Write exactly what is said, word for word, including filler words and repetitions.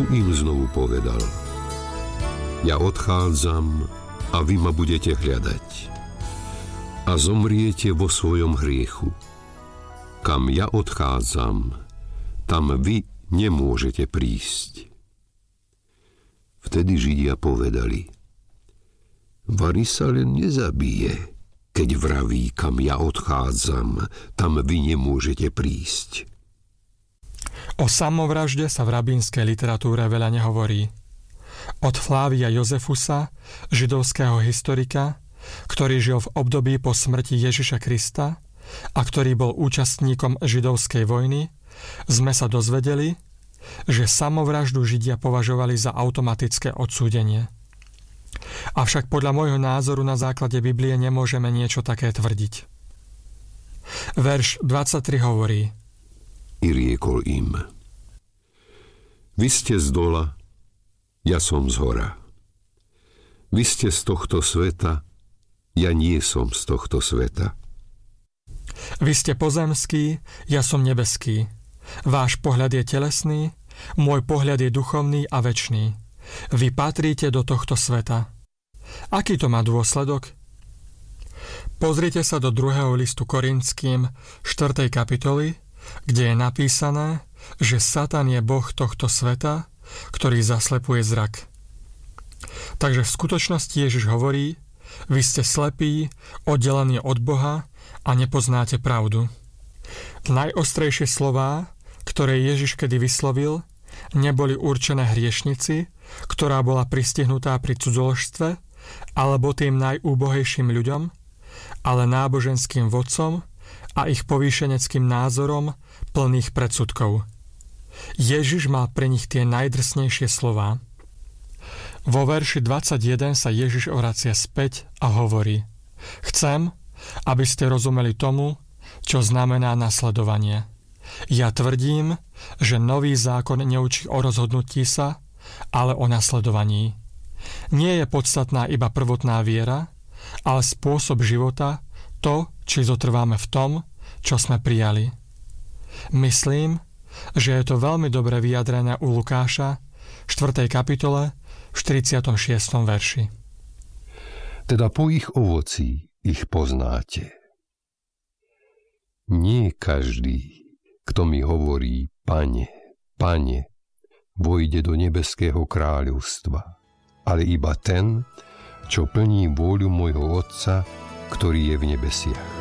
Tu im znovu povedal: Ja odchádzam a vy ma budete hľadať a zomriete vo svojom hriechu. Kam ja odchádzam, tam vy nemôžete prísť. Vtedy Židia povedali: Vari sa len nezabije, keď vraví, kam ja odchádzam, tam vy nemôžete prísť. O samovražde sa v rabínskej literatúre veľa nehovorí. Od Flávia Jozefusa, židovského historika, ktorý žil v období po smrti Ježiša Krista a ktorý bol účastníkom židovskej vojny, sme sa dozvedeli, že samovraždu Židia považovali za automatické odsúdenie. Avšak podľa môjho názoru na základe Biblie nemôžeme niečo také tvrdiť. Verš dvadsaťtri hovorí: I riekol im: Vy ste z dola, ja som z hora. Vy ste z tohto sveta, ja nie som z tohto sveta. Vy ste pozemský, ja som nebeský. Váš pohľad je telesný, môj pohľad je duchovný a večný. Vy patríte do tohto sveta. Aký to má dôsledok? Pozrite sa do druhého listu Korinským štvrtej kapitoly, kde je napísané, že Satan je boh tohto sveta, ktorý zaslepuje zrak. Takže v skutočnosti Ježiš hovorí: Vy ste slepí, oddelení od Boha a nepoznáte pravdu. Najostrejšie slová, ktoré Ježiš kedy vyslovil, neboli určené hriešnici, ktorá bola pristihnutá pri cudzoložstve, alebo tým najúbohejším ľuďom, ale náboženským vodcom a ich povýšeneckým názorom plných predsudkov. Ježiš mal pre nich tie najdrsnejšie slová. Vo verši dvadsaťjeden sa Ježiš obracia späť a hovorí: Chcem, aby ste rozumeli tomu, čo znamená nasledovanie. Ja tvrdím, že nový zákon neučí o rozhodnutí sa, ale o nasledovaní. Nie je podstatná iba prvotná viera, ale spôsob života, to, či zotrváme v tom, čo sme prijali. Myslím, že je to veľmi dobre vyjadrené u Lukáša, štvrtej kapitole, v štyridsiatom šiestom verši. Teda po ich ovocí ich poznáte. Nie každý, kto mi hovorí: Pane, Pane, vojde do nebeského kráľovstva, ale iba ten, čo plní vôľu môjho Otca, ktorý je v nebesiach.